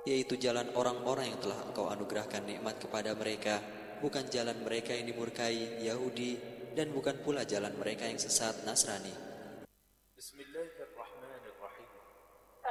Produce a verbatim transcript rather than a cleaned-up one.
yaitu jalan orang-orang yang telah Engkau anugerahkan nikmat kepada mereka, bukan jalan mereka yang dimurkai Yahudi, dan bukan pula jalan mereka yang sesat Nasrani. Bismillahirrahmanirrahim.